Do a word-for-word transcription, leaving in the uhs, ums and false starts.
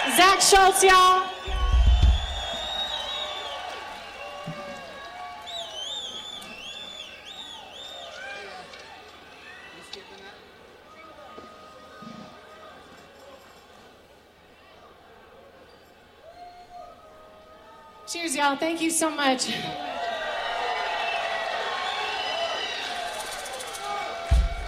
Zach Schultz, y'all. Cheers, y'all. Thank you so much.